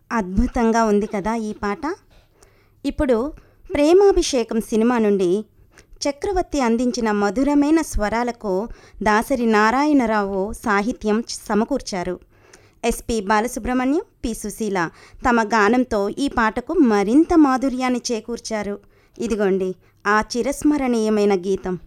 అద్భుతంగా ఉంది కదా ఈ పాట. ఇప్పుడు 'ప్రేమాభిషేకం' సినిమా నుండి చక్రవర్తి అందించిన మధురమైన స్వరాలకు దాసరి నారాయణరావు సాహిత్యం సమకూర్చారు. ఎస్పి బాలసుబ్రహ్మణ్యం, పి సుశీల తమ గానంతో ఈ పాటకు మరింత మాధుర్యాన్ని చేకూర్చారు. ఇదిగోండి ఆ చిరస్మరణీయమైన గీతం.